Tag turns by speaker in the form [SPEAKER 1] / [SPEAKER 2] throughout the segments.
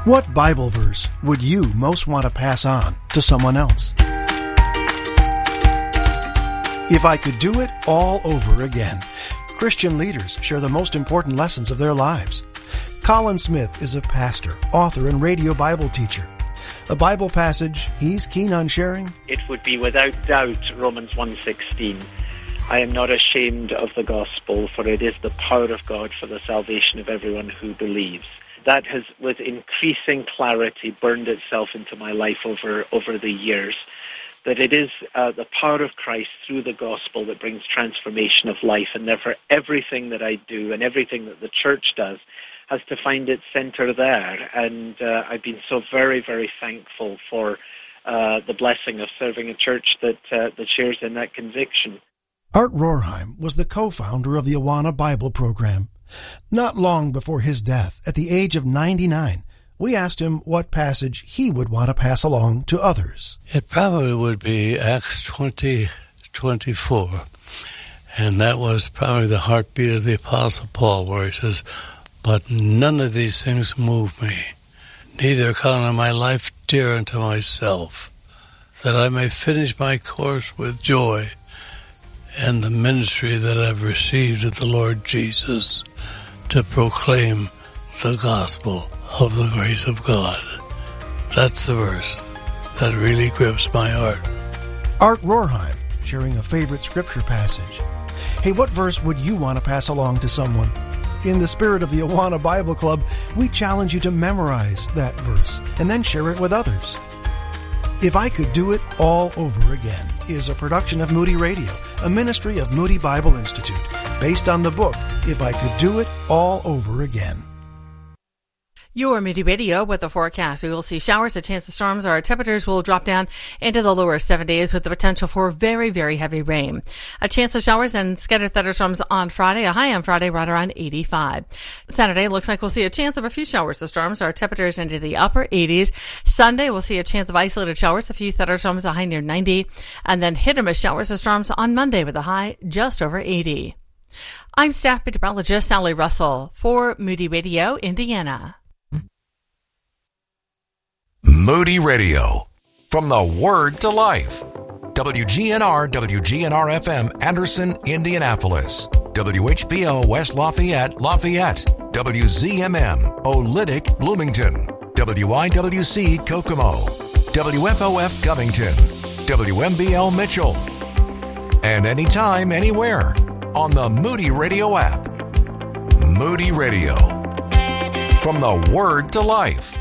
[SPEAKER 1] What Bible verse would you most want to pass on to someone else? If I could do it all over again. Christian leaders share the most important lessons of their lives. Colin Smith is a pastor, author, and radio Bible teacher. A Bible passage he's keen on sharing?
[SPEAKER 2] It would be without doubt Romans 1:16. I am not ashamed of the gospel, for it is the power of God for the salvation of everyone who believes. That has, with increasing clarity, burned itself into my life over the years. That it is the power of Christ through the gospel that brings transformation of life, and therefore everything that I do and everything that the church does has to find its center there. And I've been so very, very thankful for the blessing of serving a church that shares in that conviction.
[SPEAKER 1] Art Rorheim was the co-founder of the Awana Bible program. Not long before his death, at the age of 99, we asked him what passage he would want to pass along to others.
[SPEAKER 3] It probably would be Acts 20:24, and that was probably the heartbeat of the Apostle Paul, where he says, "But none of these things move me, neither count I my life dear unto myself, that I may finish my course with joy, and the ministry that I've received of the Lord Jesus, to proclaim the gospel of the grace of God." That's the verse that really grips my heart.
[SPEAKER 1] Art Rorheim, sharing a favorite scripture passage. Hey, what verse would you want to pass along to someone? In the spirit of the Awana Bible Club, we challenge you to memorize that verse and then share it with others. If I Could Do It All Over Again is a production of Moody Radio, a ministry of Moody Bible Institute, based on the book, If I Could Do It All Over Again.
[SPEAKER 4] Your Moody Radio with the forecast. We will see showers, a chance of storms. Our temperatures will drop down into the lower 70s with the potential for very, very heavy rain. A chance of showers and scattered thunderstorms on Friday. A high on Friday right around 85. Saturday looks like we'll see a chance of a few showers of storms. Our temperatures into the upper 80s. Sunday we'll see a chance of isolated showers, a few thunderstorms, a high near 90. And then hit or miss showers of storms on Monday with a high just over 80. I'm staff meteorologist Sally Russell for Moody Radio, Indiana.
[SPEAKER 5] Moody Radio, from the Word to Life. WGNR, WGNR-FM, Anderson, Indianapolis. WHBO, West Lafayette, WZMM, Olynyk, Bloomington. WIWC, Kokomo. WFOF, Covington. WMBL, Mitchell. And anytime, anywhere, on the Moody Radio app. Moody Radio, from the Word to Life.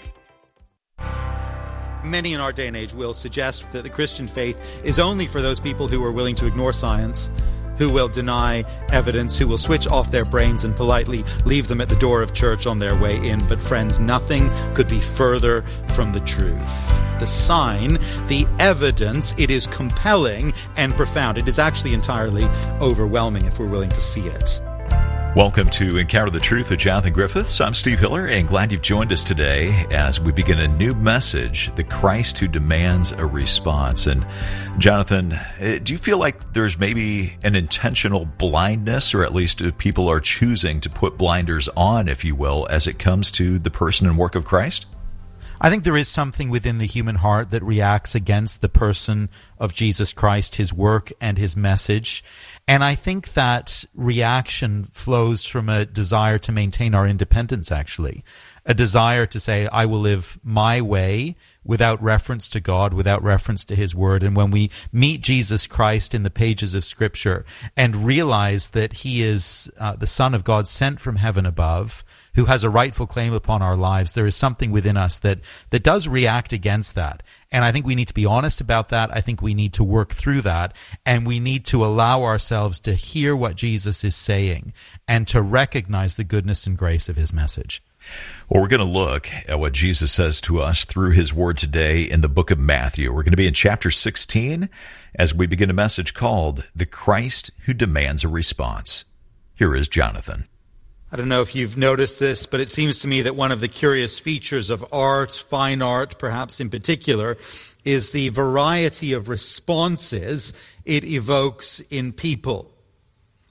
[SPEAKER 6] Many in our day and age will suggest that the Christian faith is only for those people who are willing to ignore science, who will deny evidence, who will switch off their brains and politely leave them at the door of church on their way in. But friends, nothing could be further from the truth. The sign, the evidence, it is compelling and profound. It is actually entirely overwhelming if we're willing to see it.
[SPEAKER 7] Welcome to Encounter the Truth with Jonathan Griffiths. I'm Steve Hiller, and glad you've joined us today as we begin a new message, The Christ Who Demands a Response. And Jonathan, do you feel like there's maybe an intentional blindness, or at least people are choosing to put blinders on, if you will, as it comes to the person and work of Christ?
[SPEAKER 8] I think there is something within the human heart that reacts against the person of Jesus Christ, his work and his message. And I think that reaction flows from a desire to maintain our independence, actually. A desire to say, I will live my way without reference to God, without reference to his word. And when we meet Jesus Christ in the pages of Scripture and realize that he is the Son of God sent from heaven above, who has a rightful claim upon our lives, there is something within us that does react against that. And I think we need to be honest about that. I think we need to work through that. And we need to allow ourselves to hear what Jesus is saying and to recognize the goodness and grace of his message.
[SPEAKER 7] Well, we're going to look at what Jesus says to us through his word today in the book of Matthew. We're going to be in chapter 16 as we begin a message called The Christ Who Demands a Response. Here is Jonathan.
[SPEAKER 6] I don't know if you've noticed this, but it seems to me that one of the curious features of art, fine art perhaps in particular, is the variety of responses it evokes in people.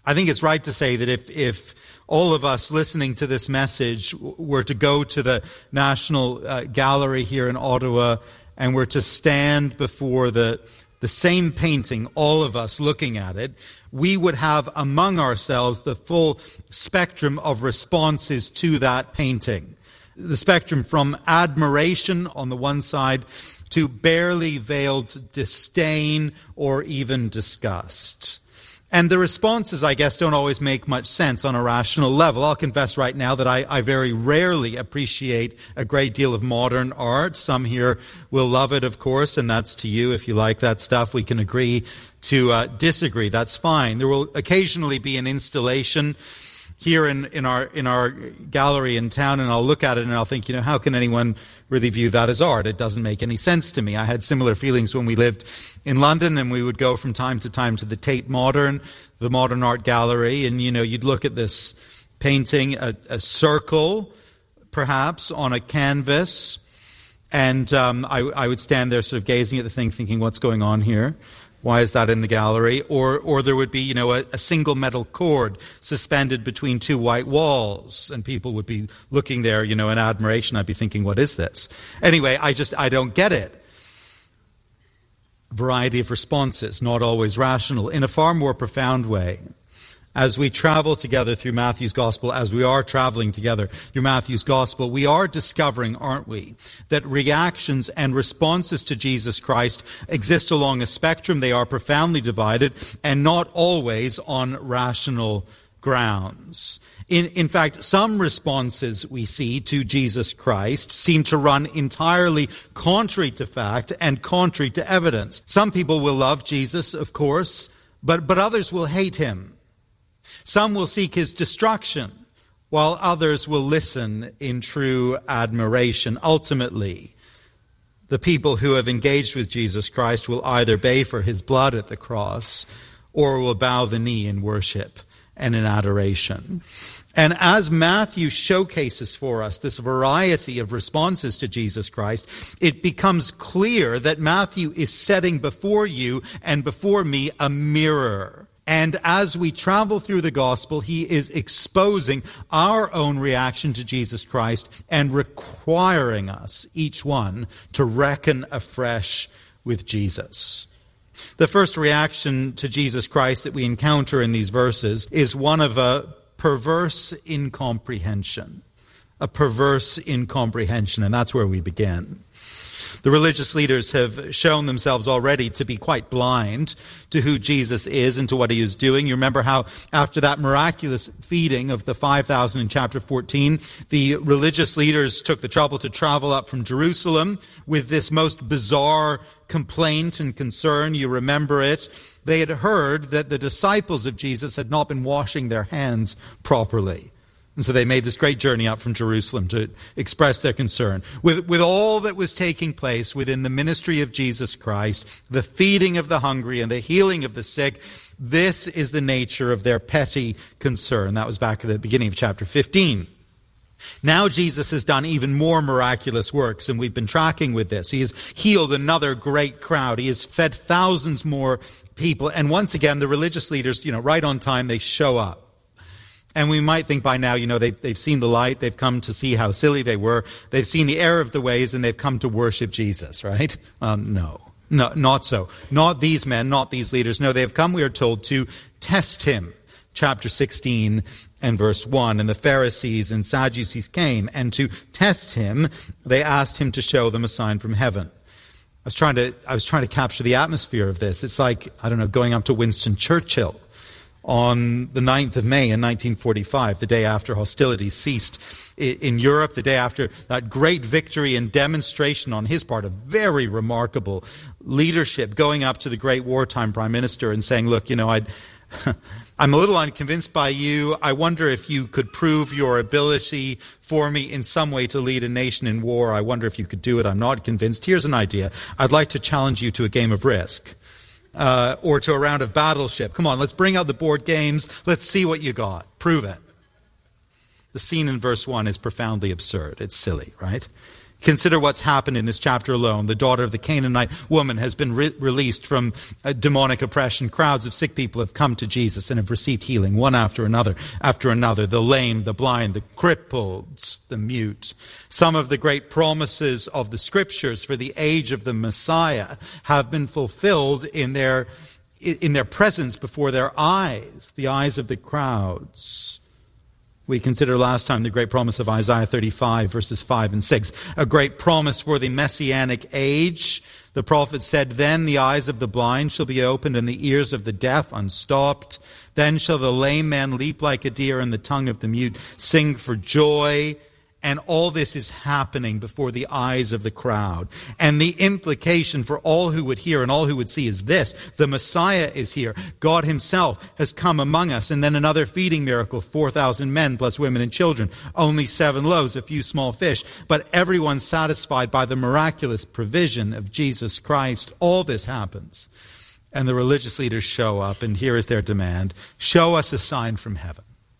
[SPEAKER 6] I think it's right to say that if all of us listening to this message were to go to the National Gallery here in Ottawa and were to stand before the same painting, all of us looking at it, we would have among ourselves the full spectrum of responses to that painting. The spectrum from admiration on the one side to barely veiled disdain or even disgust. And the responses, I guess, don't always make much sense on a rational level. I'll confess right now that I very rarely appreciate a great deal of modern art. Some here will love it, of course, and that's to you. If you like that stuff, we can agree to disagree. That's fine. There will occasionally be an installation here in our gallery in town, and I'll look at it and I'll think, how can anyone really view that as art? It doesn't make any sense to me. I had similar feelings when we lived in London, and we would go from time to time to the Tate Modern, the Modern Art Gallery, and you'd look at this painting, a circle, perhaps, on a canvas, and I would stand there sort of gazing at the thing, thinking, what's going on here? Why is that in the gallery? Or there would be, a single metal cord suspended between two white walls, and people would be looking there, in admiration. I'd be thinking, what is this? Anyway, I don't get it. Variety of responses, not always rational. In a far more profound way, as we travel together through Matthew's Gospel, as we are traveling together through Matthew's Gospel, we are discovering, aren't we, that reactions and responses to Jesus Christ exist along a spectrum. They are profoundly divided and not always on rational grounds. In fact, some responses we see to Jesus Christ seem to run entirely contrary to fact and contrary to evidence. Some people will love Jesus, of course, but others will hate him. Some will seek his destruction, while others will listen in true admiration. Ultimately, the people who have engaged with Jesus Christ will either bay for his blood at the cross or will bow the knee in worship and in adoration. And as Matthew showcases for us this variety of responses to Jesus Christ, it becomes clear that Matthew is setting before you and before me a mirror. And as we travel through the gospel, he is exposing our own reaction to Jesus Christ and requiring us, each one, to reckon afresh with Jesus. The first reaction to Jesus Christ that we encounter in these verses is one of a perverse incomprehension. A perverse incomprehension, and that's where we begin. The religious leaders have shown themselves already to be quite blind to who Jesus is and to what he is doing. You remember how after that miraculous feeding of the 5,000 in chapter 14, the religious leaders took the trouble to travel up from Jerusalem with this most bizarre complaint and concern. You remember it. They had heard that the disciples of Jesus had not been washing their hands properly. And so they made this great journey up from Jerusalem to express their concern. With all that was taking place within the ministry of Jesus Christ, the feeding of the hungry and the healing of the sick, this is the nature of their petty concern. That was back at the beginning of chapter 15. Now Jesus has done even more miraculous works, and we've been tracking with this. He has healed another great crowd. He has fed thousands more people. And once again, the religious leaders, right on time, they show up. And we might think by now, they've seen the light, they've come to see how silly they were, they've seen the error of the ways, and they've come to worship Jesus, right? No, not so. Not these men, not these leaders. No, they have come, we are told, to test him. Chapter 16 and verse 1. And the Pharisees and Sadducees came, and to test him, they asked him to show them a sign from heaven. I was trying to capture the atmosphere of this. It's like, going up to Winston Churchill on the 9th of May in 1945, the day after hostilities ceased in Europe, the day after that great victory and demonstration on his part, a very remarkable leadership, going up to the great wartime prime minister and saying, look, I'm a little unconvinced by you. I wonder if you could prove your ability for me in some way to lead a nation in war. I wonder if you could do it. I'm not convinced. Here's an idea. I'd like to challenge you to a game of Risk. Or to a round of Battleship. Come on, let's bring out the board games. Let's see what you got. Prove it. The scene in verse 1 is profoundly absurd. It's silly, right? Consider what's happened in this chapter alone. The daughter of the Canaanite woman has been released from demonic oppression. Crowds of sick people have come to Jesus and have received healing, one after another. The lame, the blind, the crippled, the mute. Some of the great promises of the Scriptures for the age of the Messiah have been fulfilled in their presence before their eyes, the eyes of the crowds. We considered last time the great promise of Isaiah 35, verses 5 and 6. A great promise for the Messianic age. The prophet said, "Then the eyes of the blind shall be opened and the ears of the deaf unstopped. Then shall the lame man leap like a deer and the tongue of the mute sing for joy." And all this is happening before the eyes of the crowd. And the implication for all who would hear and all who would see is this: the Messiah is here. God himself has come among us. And then another feeding miracle, 4,000 men plus women and children. Only 7 loaves, a few small fish. But everyone satisfied by the miraculous provision of Jesus Christ. All this happens. And the religious leaders show up, and here is their demand: show us a sign from heaven.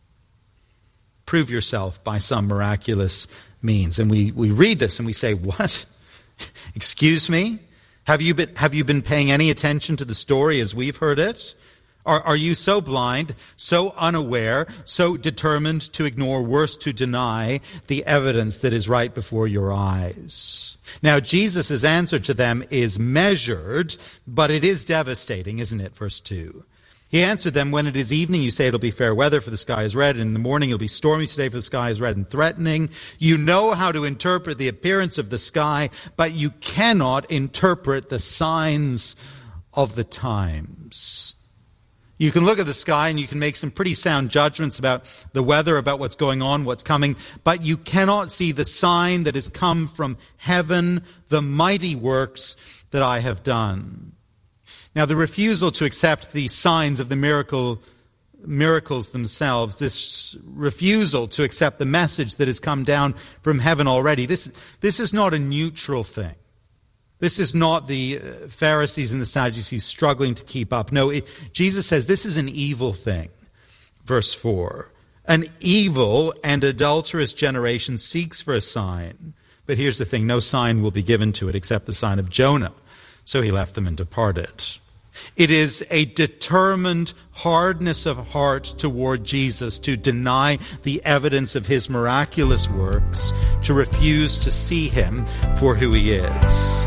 [SPEAKER 6] Prove yourself by some miraculous means. And we read this and we say, what? Excuse me? Have you been paying any attention to the story as we've heard it? Are you so blind, so unaware, so determined to ignore, worse, to deny the evidence that is right before your eyes? Now, Jesus' answer to them is measured, but it is devastating, isn't it? Verse 2. He answered them, "When it is evening, you say it'll be fair weather, for the sky is red, and in the morning it'll be stormy today, for the sky is red and threatening. You know how to interpret the appearance of the sky, but you cannot interpret the signs of the times." You can look at the sky and you can make some pretty sound judgments about the weather, about what's going on, what's coming, but you cannot see the sign that has come from heaven, the mighty works that I have done. Now, the refusal to accept the signs of the miracles themselves, this refusal to accept the message that has come down from heaven already, this is not a neutral thing. This is not the Pharisees and the Sadducees struggling to keep up. No, Jesus says this is an evil thing. Verse 4, "An evil and adulterous generation seeks for a sign. But here's the thing, no sign will be given to it except the sign of Jonah." So he left them and departed. It is a determined hardness of heart toward Jesus to deny the evidence of his miraculous works, to refuse to see him for who he is.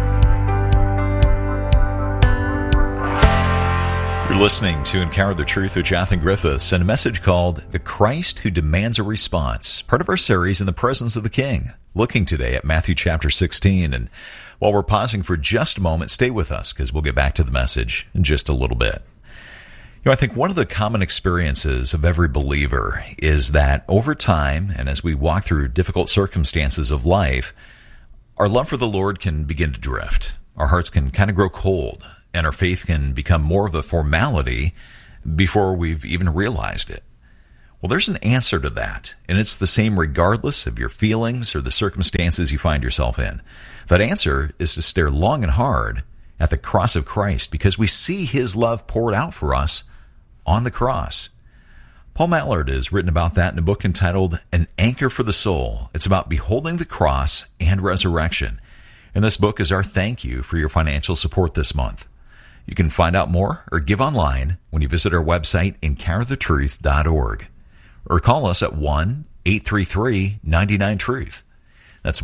[SPEAKER 7] You're listening to Encounter the Truth with Jonathan Griffiths and a message called The Christ Who Demands a Response, part of our series In the Presence of the King, looking today at Matthew chapter 16. And while we're pausing for just a moment, stay with us because we'll get back to the message in just a little bit. I think one of the common experiences of every believer is that over time, and as we walk through difficult circumstances of life, our love for the Lord can begin to drift. Our hearts can kind of grow cold, and our faith can become more of a formality before we've even realized it. Well, there's an answer to that, and it's the same regardless of your feelings or the circumstances you find yourself in. That answer is to stare long and hard at the cross of Christ because we see his love poured out for us on the cross. Paul Mallard has written about that in a book entitled An Anchor for the Soul. It's about beholding the cross and resurrection. And this book is our thank you for your financial support this month. You can find out more or give online when you visit our website, encounterthetruth.org. Or call us at 1-833-99-TRUTH. That's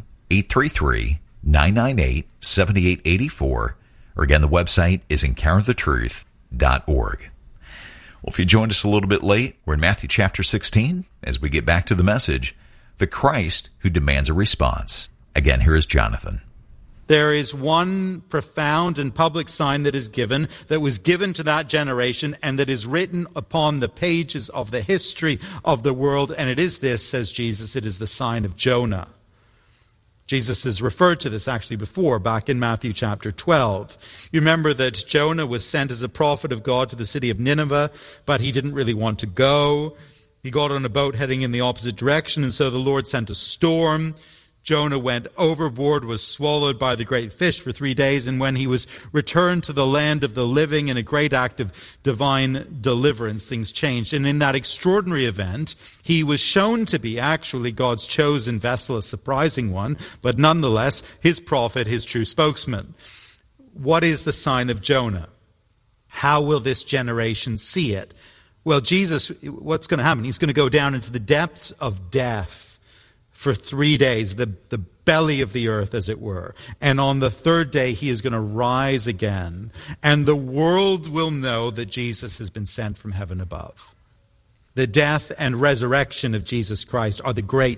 [SPEAKER 7] 1-833-998-7884. Or again, the website is encounterthetruth.org. Well, if you joined us a little bit late, we're in Matthew chapter 16 as we get back to the message, the Christ who demands a response. Again, here is Jonathan.
[SPEAKER 6] There is one profound and public sign that is given, that was given to that generation, and that is written upon the pages of the history of the world. And it is this, says Jesus, it is the sign of Jonah. Jesus has referred to this actually before, back in Matthew chapter 12. You remember that Jonah was sent as a prophet of God to the city of Nineveh, but he didn't really want to go. He got on a boat heading in the opposite direction, and so the Lord sent a storm Jonah went overboard, was swallowed by the great fish for 3 days, and when he was returned to the land of the living in a great act of divine deliverance, things changed. And in that extraordinary event, he was shown to be actually God's chosen vessel, a surprising one, but nonetheless his prophet, his true spokesman. What is the sign of Jonah? How will this generation see it? Well, Jesus, what's going to happen? He's going to go down into the depths of death for 3 days, the belly of the earth, as it were. And on the third day, he is going to rise again. And the world will know that Jesus has been sent from heaven above. The death and resurrection of Jesus Christ are the great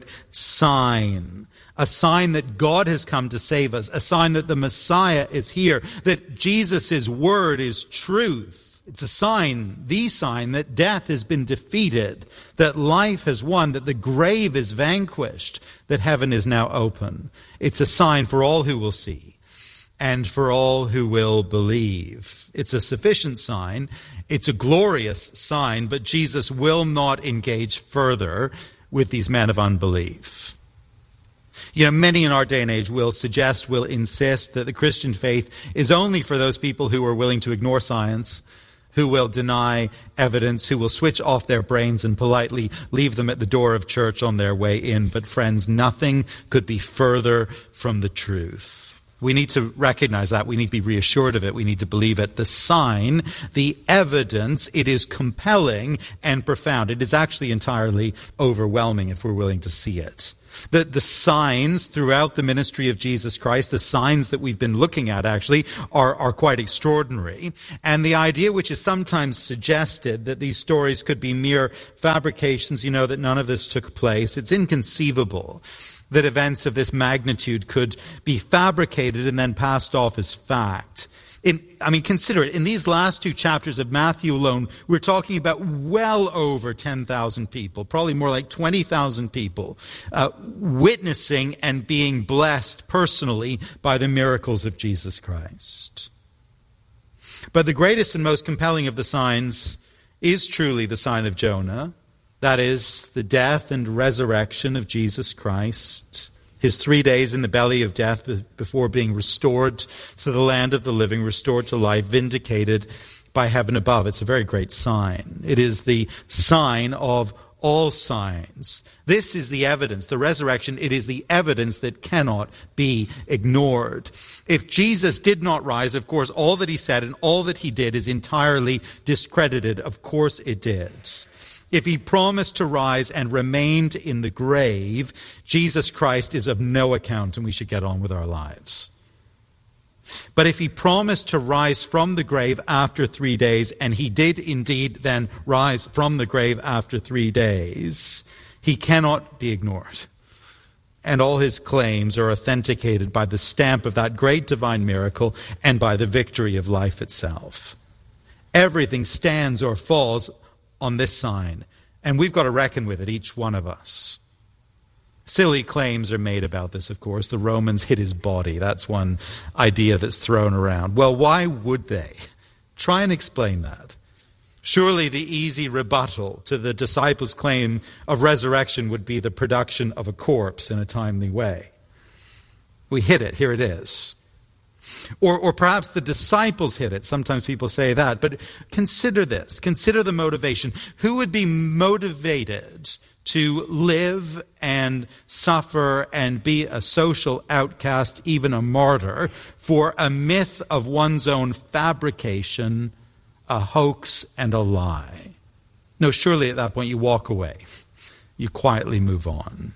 [SPEAKER 6] sign. A sign that God has come to save us. A sign that the Messiah is here. That Jesus' word is truth. It's a sign, the sign, that death has been defeated, that life has won, that the grave is vanquished, that heaven is now open. It's a sign for all who will see and for all who will believe. It's a sufficient sign. It's a glorious sign, but Jesus will not engage further with these men of unbelief. You know, many in our day and age will insist that the Christian faith is only for those people who are willing to ignore science, who will deny evidence, who will switch off their brains and politely leave them at the door of church on their way in. But friends, nothing could be further from the truth. We need to recognize that. We need to be reassured of it. We need to believe it. The sign, the evidence, it is compelling and profound. It is actually entirely overwhelming if we're willing to see it. The signs throughout the ministry of Jesus Christ, the signs that we've been looking at actually, are quite extraordinary. And the idea which is sometimes suggested that these stories could be mere fabrications, that none of this took place, it's inconceivable that events of this magnitude could be fabricated and then passed off as fact. Consider it. In these last 2 chapters of Matthew alone, we're talking about well over 10,000 people, probably more like 20,000 people, witnessing and being blessed personally by the miracles of Jesus Christ. But the greatest and most compelling of the signs is truly the sign of Jonah. That is, the death and resurrection of Jesus Christ. His 3 days in the belly of death before being restored to the land of the living, restored to life, vindicated by heaven above. It's a very great sign. It is the sign of all signs. This is the evidence, the resurrection. It is the evidence that cannot be ignored. If Jesus did not rise, of course, all that he said and all that he did is entirely discredited. Of course it did. If he promised to rise and remained in the grave, Jesus Christ is of no account and we should get on with our lives. But if he promised to rise from the grave after 3 days, and he did indeed then rise from the grave after 3 days, he cannot be ignored. And all his claims are authenticated by the stamp of that great divine miracle and by the victory of life itself. Everything stands or falls on this sign, and we've got to reckon with it, each one of us. Silly claims are made about this, of course. The Romans hid his body. That's one idea that's thrown around. Well, why would they? Try and explain that. Surely the easy rebuttal to the disciples' claim of resurrection would be the production of a corpse in a timely way. We hid it. Here it is. Or perhaps the disciples hid it. Sometimes people say that. But consider this. Consider the motivation. Who would be motivated to live and suffer and be a social outcast, even a martyr, for a myth of one's own fabrication, a hoax and a lie? No, surely at that point you walk away. You quietly move on.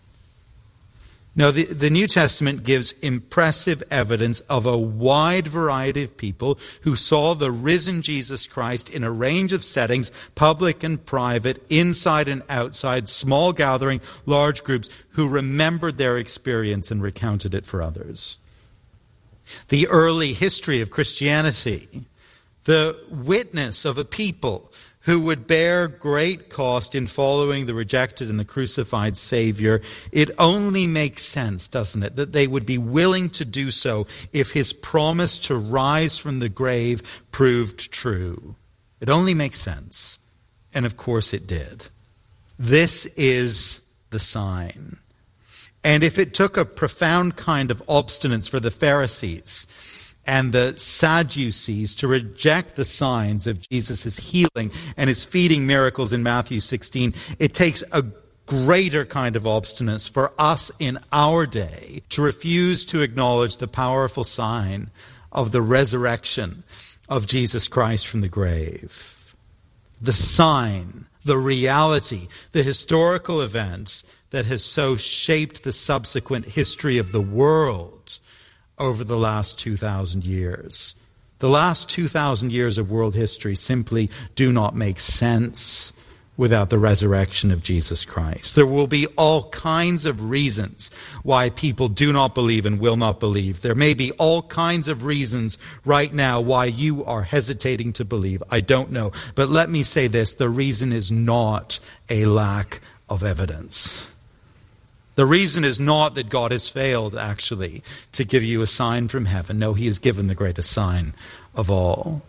[SPEAKER 6] No, the New Testament gives impressive evidence of a wide variety of people who saw the risen Jesus Christ in a range of settings, public and private, inside and outside, small gathering, large groups, who remembered their experience and recounted it for others. The early history of Christianity, the witness of a people who would bear great cost in following the rejected and the crucified Savior, it only makes sense, doesn't it, that they would be willing to do so if his promise to rise from the grave proved true. It only makes sense. And of course it did. This is the sign. And if it took a profound kind of obstinance for the Pharisees and the Sadducees to reject the signs of Jesus' healing and his feeding miracles in Matthew 16, it takes a greater kind of obstinance for us in our day to refuse to acknowledge the powerful sign of the resurrection of Jesus Christ from the grave. The sign, the reality, the historical event that has so shaped the subsequent history of the world over the last 2,000 years. The last 2,000 years of world history simply do not make sense without the resurrection of Jesus Christ. There will be all kinds of reasons why people do not believe and will not believe. There may be all kinds of reasons right now why you are hesitating to believe. I don't know. But let me say this, the reason is not a lack of evidence. The reason is not that God has failed, actually, to give you a sign from heaven. No, he has given the greatest sign of all.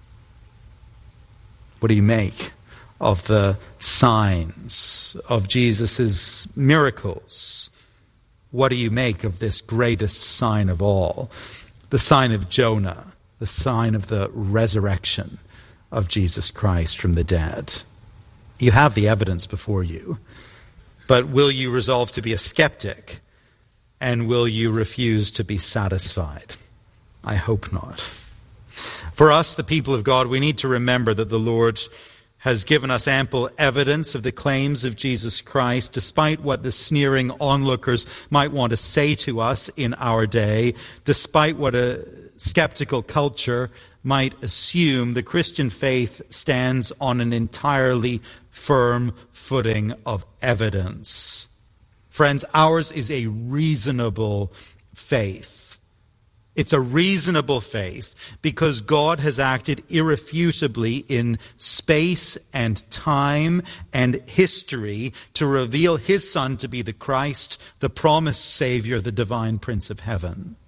[SPEAKER 6] What do you make of the signs of Jesus' miracles? What do you make of this greatest sign of all? The sign of Jonah, the sign of the resurrection of Jesus Christ from the dead. You have the evidence before you. But will you resolve to be a skeptic? And will you refuse to be satisfied? I hope not. For us, the people of God, we need to remember that the Lord has given us ample evidence of the claims of Jesus Christ, despite what the sneering onlookers might want to say to us in our day, despite what a skeptical culture might assume. The Christian faith stands on an entirely firm footing of evidence. Friends, ours is a reasonable faith. It's a reasonable faith because God has acted irrefutably in space and time and history to reveal his Son to be the Christ, the promised Savior, the divine Prince of Heaven.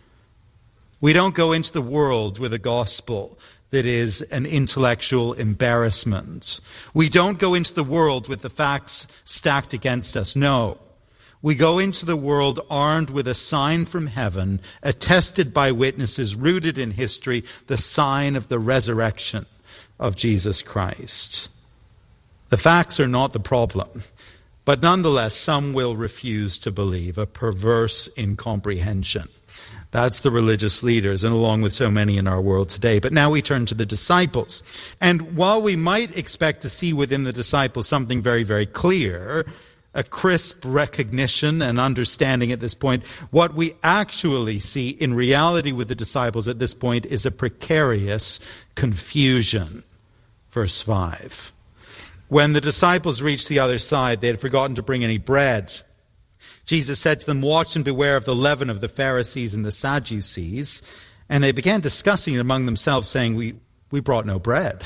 [SPEAKER 6] We don't go into the world with a gospel that is an intellectual embarrassment. We don't go into the world with the facts stacked against us. No. We go into the world armed with a sign from heaven, attested by witnesses, rooted in history, the sign of the resurrection of Jesus Christ. The facts are not the problem, but nonetheless, some will refuse to believe, a perverse incomprehension. That's the religious leaders, and along with so many in our world today. But now we turn to the disciples. And while we might expect to see within the disciples something very, very clear, a crisp recognition and understanding at this point, what we actually see in reality with the disciples at this point is a precarious confusion. Verse 5. When the disciples reached the other side, they had forgotten to bring any bread. Jesus said to them, "Watch and beware of the leaven of the Pharisees and the Sadducees." And they began discussing it among themselves, saying, we brought no bread.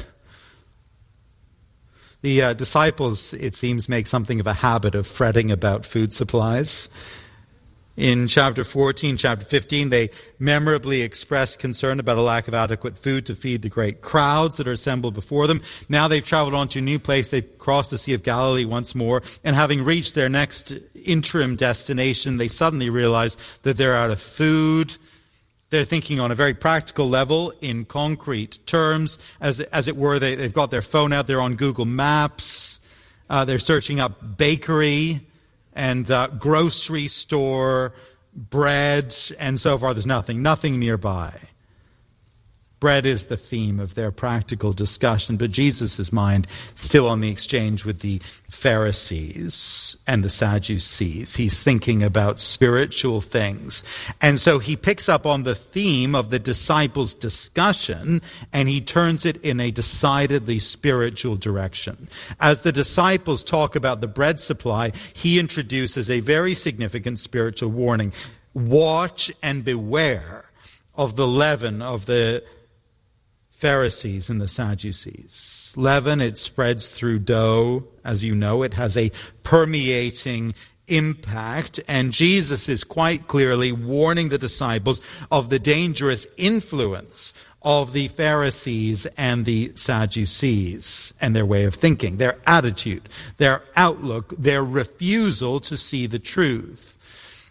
[SPEAKER 6] The disciples, it seems, make something of a habit of fretting about food supplies. In chapter 14, chapter 15, they memorably expressed concern about a lack of adequate food to feed the great crowds that are assembled before them. Now they've traveled on to a new place. They've crossed the Sea of Galilee once more. And having reached their next interim destination, they suddenly realize that they're out of food. They're thinking on a very practical level, in concrete terms. As it were, they've got their phone out. They're on Google Maps. They're searching up bakery and grocery store, bread, and so far there's nothing nearby. Bread is the theme of their practical discussion, but Jesus' mind still on the exchange with the Pharisees and the Sadducees. He's thinking about spiritual things. And so he picks up on the theme of the disciples' discussion and he turns it in a decidedly spiritual direction. As the disciples talk about the bread supply, he introduces a very significant spiritual warning. Watch and beware of the leaven of the Pharisees and the Sadducees. Leaven, it spreads through dough. As you know, it has a permeating impact. And Jesus is quite clearly warning the disciples of the dangerous influence of the Pharisees and the Sadducees and their way of thinking, their attitude, their outlook, their refusal to see the truth.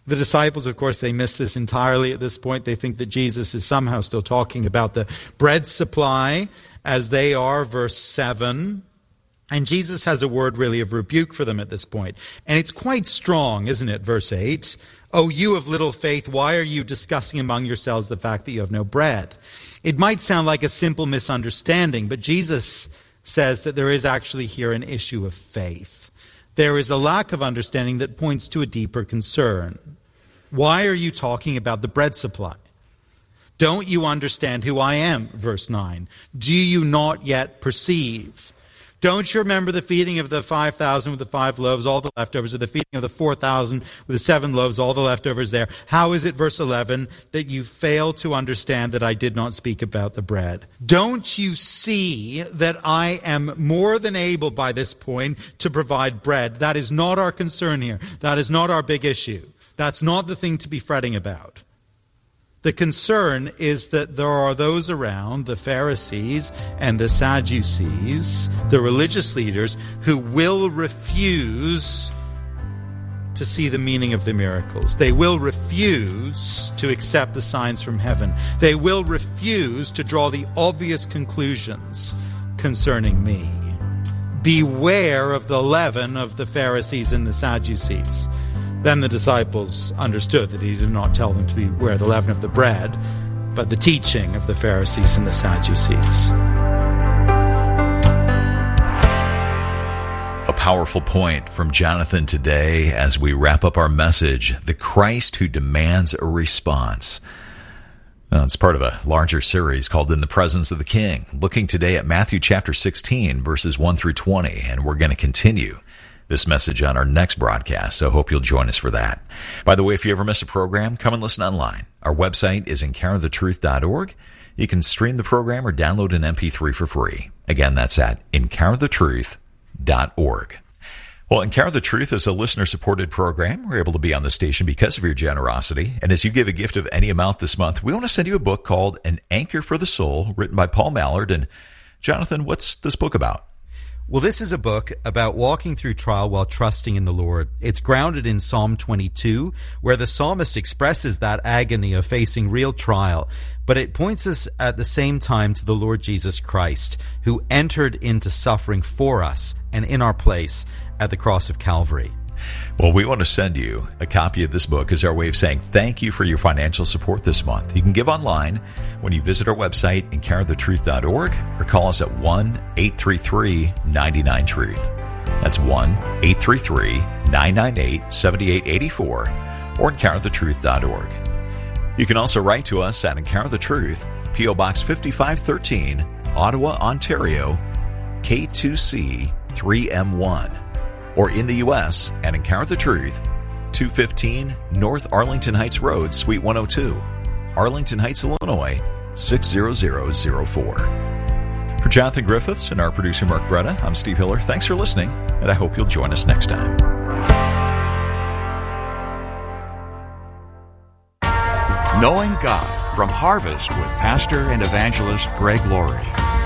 [SPEAKER 6] The disciples, of course, they miss this entirely at this point. They think that Jesus is somehow still talking about the bread supply as they are, verse 7. And Jesus has a word really of rebuke for them at this point. And it's quite strong, isn't it? Verse 8. "Oh, you of little faith, why are you discussing among yourselves the fact that you have no bread?" It might sound like a simple misunderstanding, but Jesus says that there is actually here an issue of faith. There is a lack of understanding that points to a deeper concern. Why are you talking about the bread supply? Don't you understand who I am? Verse 9. Do you not yet perceive? Don't you remember the feeding of the 5,000 with the 5 loaves, all the leftovers, or the feeding of the 4,000 with the 7 loaves, all the leftovers there? How is it, verse 11, that you fail to understand that I did not speak about the bread? Don't you see that I am more than able by this point to provide bread? That is not our concern here. That is not our big issue. That's not the thing to be fretting about. The concern is that there are those around, the Pharisees and the Sadducees, the religious leaders, who will refuse to see the meaning of the miracles. They will refuse to accept the signs from heaven. They will refuse to draw the obvious conclusions concerning me. Beware of the leaven of the Pharisees and the Sadducees. Then the disciples understood that he did not tell them to beware the leaven of the bread, but the teaching of the Pharisees and the Sadducees.
[SPEAKER 7] A powerful point from Jonathan today as we wrap up our message, the Christ who demands a response. Now, it's part of a larger series called In the Presence of the King, looking today at Matthew chapter 16, verses 1 through 20, and we're going to continue this message on our next broadcast, so I hope you'll join us for that. By the way, if you ever miss a program, come and listen online. Our website is encounterthetruth.org. You can stream the program or download an MP3 for free. Again, that's at encounterthetruth.org. Well, Encounter the Truth is a listener-supported program. We're able to be on the station because of your generosity. And as you give a gift of any amount this month, we want to send you a book called An Anchor for the Soul, written by Paul Mallard. And Jonathan, what's this book about?
[SPEAKER 8] Well, this is a book about walking through trial while trusting in the Lord. It's grounded in Psalm 22, where the psalmist expresses that agony of facing real trial, but it points us at the same time to the Lord Jesus Christ, who entered into suffering for us and in our place at the cross of Calvary.
[SPEAKER 7] Well, we want to send you a copy of this book as our way of saying thank you for your financial support this month. You can give online when you visit our website, encounterthetruth.org, or call us at 1-833-99-TRUTH. That's 1-833-998-7884, or encounterthetruth.org. You can also write to us at Encounter the Truth, P.O. Box 5513, Ottawa, Ontario, K2C 3M1. Or in the U.S. at Encounter the Truth, 215 North Arlington Heights Road, Suite 102, Arlington Heights, Illinois, 60004. For Jonathan Griffiths and our producer Mark Bretta, I'm Steve Hiller. Thanks for listening, and I hope you'll join us next time.
[SPEAKER 9] Knowing God from Harvest with Pastor and Evangelist Greg Laurie.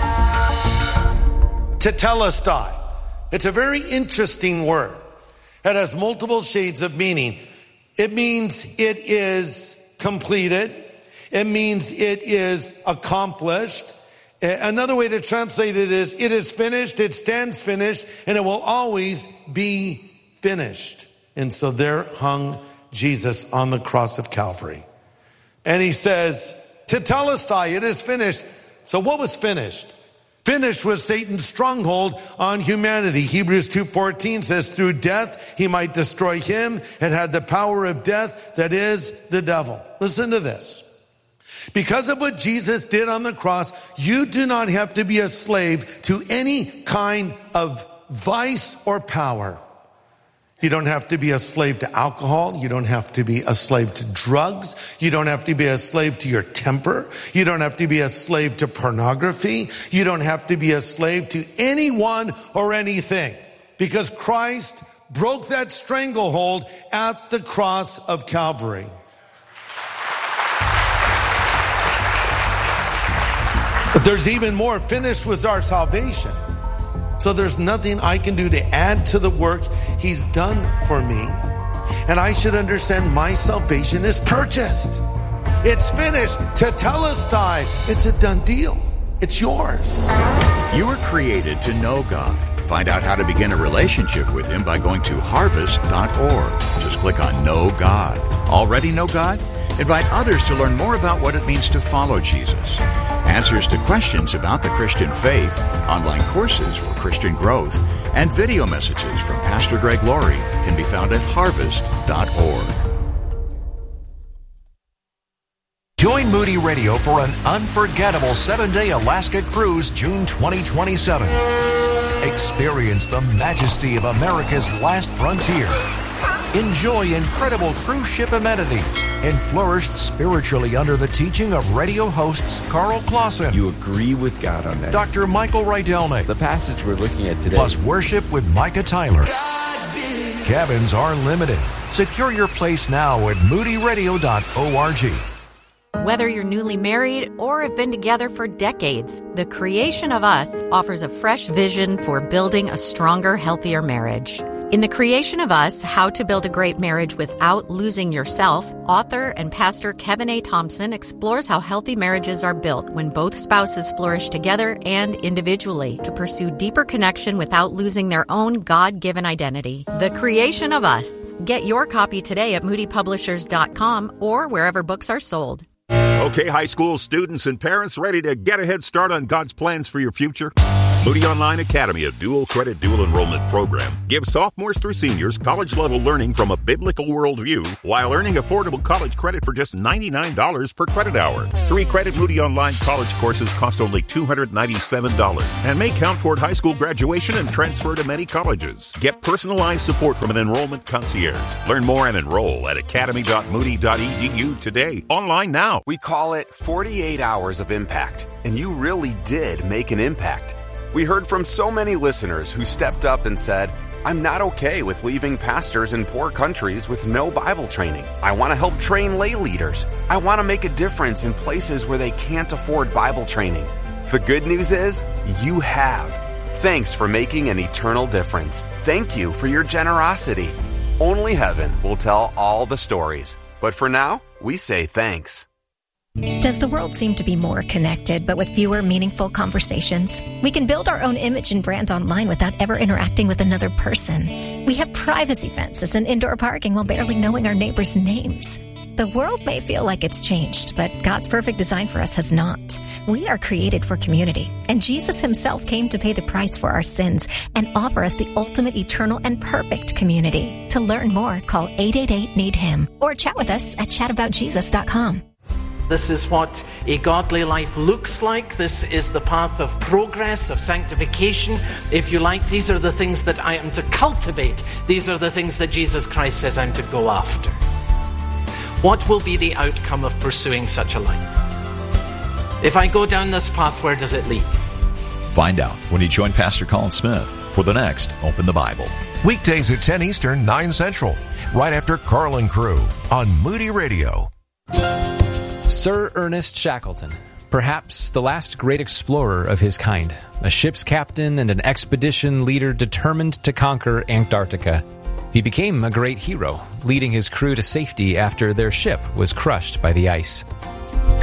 [SPEAKER 10] Tetelestai. It's a very interesting word. It has multiple shades of meaning. It means it is completed. It means it is accomplished. Another way to translate it is finished, it stands finished, and it will always be finished. And so there hung Jesus on the cross of Calvary. And he says, Tetelestai, it is finished. So what was finished? Finished was Satan's stronghold on humanity. Hebrews 2:14 says, through death he might destroy him and had the power of death, that is the devil. Listen to this. Because of what Jesus did on the cross, you do not have to be a slave to any kind of vice or power. You don't have to be a slave to alcohol. You don't have to be a slave to drugs. You don't have to be a slave to your temper. You don't have to be a slave to pornography. You don't have to be a slave to anyone or anything, because Christ broke that stranglehold at the cross of Calvary. But there's even more. Finished was our salvation. So there's nothing I can do to add to the work he's done for me. And I should understand my salvation is purchased. It's finished. Tetelestai. It's a done deal. It's yours.
[SPEAKER 9] You were created to know God. Find out how to begin a relationship with Him by going to harvest.org. Just click on Know God. Already know God? Invite others to learn more about what it means to follow Jesus. Answers to questions about the Christian faith, online courses for Christian growth, and video messages from Pastor Greg Laurie can be found at harvest.org.
[SPEAKER 5] Join Moody Radio for an unforgettable 7-day Alaska cruise June 2027. Experience the majesty of America's last frontier. Enjoy incredible cruise ship amenities and flourish spiritually under the teaching of radio hosts Carl Clausen.
[SPEAKER 11] You agree with God on that.
[SPEAKER 5] Dr. Michael Rydelnik.
[SPEAKER 11] The passage we're looking at today.
[SPEAKER 5] Plus worship with Micah Tyler. Cabins are limited. Secure your place now at moodyradio.org.
[SPEAKER 12] Whether you're newly married or have been together for decades, The Creation of Us offers a fresh vision for building a stronger, healthier marriage. In The Creation of Us, How to Build a Great Marriage Without Losing Yourself, author and pastor Kevin A. Thompson explores how healthy marriages are built when both spouses flourish together and individually to pursue deeper connection without losing their own God-given identity. The Creation of Us. Get your copy today at moodypublishers.com or wherever books are sold.
[SPEAKER 13] Okay, high school students and parents ready to get a head start on God's plans for your future? Moody Online Academy, a dual credit, dual enrollment program, gives sophomores through seniors college-level learning from a biblical worldview while earning affordable college credit for just $99 per credit hour. 3-credit Moody Online college courses cost only $297 and may count toward high school graduation and transfer to many colleges. Get personalized support from an enrollment concierge. Learn more and enroll at academy.moody.edu today. Online now.
[SPEAKER 14] We call it 48 hours of impact, and you really did make an impact. We heard from so many listeners who stepped up and said, I'm not okay with leaving pastors in poor countries with no Bible training. I want to help train lay leaders. I want to make a difference in places where they can't afford Bible training. The good news is, you have. Thanks for making an eternal difference. Thank you for your generosity. Only heaven will tell all the stories. But for now, we say thanks.
[SPEAKER 15] Does the world seem to be more connected, but with fewer meaningful conversations? We can build our own image and brand online without ever interacting with another person. We have privacy fences and indoor parking while barely knowing our neighbors' names. The world may feel like it's changed, but God's perfect design for us has not. We are created for community, and Jesus himself came to pay the price for our sins and offer us the ultimate, eternal, and perfect community. To learn more, call 888-NEED-HIM or chat with us at chataboutjesus.com.
[SPEAKER 16] This is what a godly life looks like. This is the path of progress, of sanctification. If you like, these are the things that I am to cultivate. These are the things that Jesus Christ says I'm to go after. What will be the outcome of pursuing such a life? If I go down this path, where does it lead?
[SPEAKER 7] Find out when you join Pastor Colin Smith for the next Open the Bible.
[SPEAKER 5] Weekdays at 10 Eastern, 9 Central, right after Carlin Crew on Moody Radio.
[SPEAKER 17] Sir Ernest Shackleton, perhaps the last great explorer of his kind, a ship's captain and an expedition leader determined to conquer Antarctica. He became a great hero, leading his crew to safety after their ship was crushed by the ice.